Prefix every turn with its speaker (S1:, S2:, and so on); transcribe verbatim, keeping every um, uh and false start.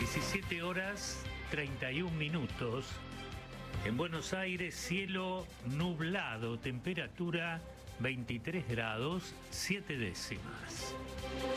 S1: diecisiete horas treinta y un minutos. En Buenos Aires, cielo nublado, temperatura veintitrés grados, siete décimas.